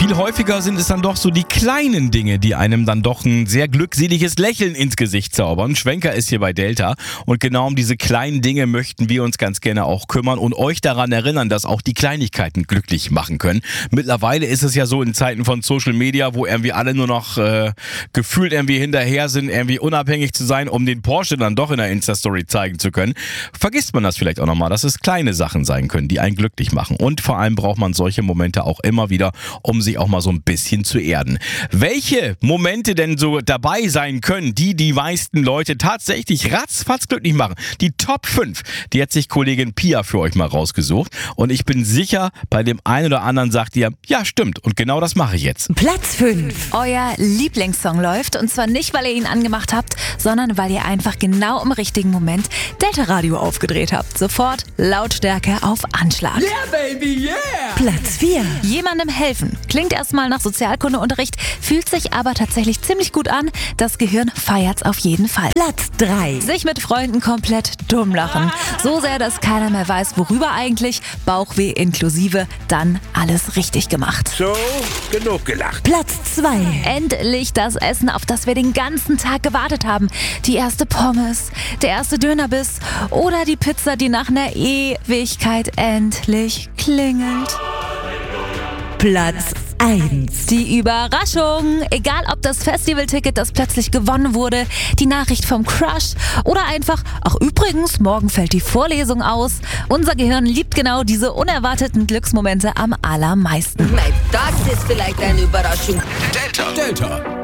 viel häufiger sind es dann doch so die kleinen Dinge, die einem dann doch ein sehr glückseliges Lächeln ins Gesicht zaubern. Schwenker ist hier bei Delta und genau um diese kleinen Dinge möchten wir uns ganz gerne auch kümmern und euch daran erinnern, dass auch die Kleinigkeiten glücklich machen können. Mittlerweile ist es ja so in Zeiten von Social Media, wo irgendwie alle nur noch gefühlt irgendwie hinterher sind, irgendwie unabhängig zu sein, um den Porsche dann doch in der Insta-Story zeigen zu können. Vergisst man das vielleicht auch nochmal, dass es kleine Sachen sein können, die einen glücklich machen. Und vor allem braucht man solche Momente auch immer wieder, um sich auch mal so ein bisschen zu erden. Welche Momente denn so dabei sein können, die meisten Leute tatsächlich ratzfatz glücklich machen? Die Top 5, die hat sich Kollegin Pia für euch mal rausgesucht. Und ich bin sicher, bei dem einen oder anderen sagt ihr, ja stimmt, und genau das mache ich jetzt. Platz 5. Euer Lieblingssong läuft und zwar nicht, weil ihr ihn angemacht habt, sondern weil ihr einfach genau im richtigen Moment Delta Radio aufgedreht habt. Sofort Lautstärke auf Anschlag. Yeah, baby, yeah! Platz 4. Jemandem helfen. Klingt erstmal nach Sozialkundeunterricht, fühlt sich aber tatsächlich ziemlich gut an. Das Gehirn feiert's auf jeden Fall. Platz 3. Sich mit Freunden komplett dumm lachen. So sehr, dass keiner mehr weiß, worüber eigentlich. Bauchweh inklusive, dann alles richtig gemacht. So, genug gelacht. Platz 2. Endlich das Essen, auf das wir den ganzen Tag gewartet haben. Die erste Pommes, der erste Dönerbiss oder die Pizza, die nach einer Ewigkeit endlich klingelt. Platz 1. Die Überraschung. Egal ob das Festivalticket, das plötzlich gewonnen wurde, die Nachricht vom Crush oder einfach, ach übrigens, morgen fällt die Vorlesung aus. Unser Gehirn liebt genau diese unerwarteten Glücksmomente am allermeisten. Das ist vielleicht eine Überraschung. Delta.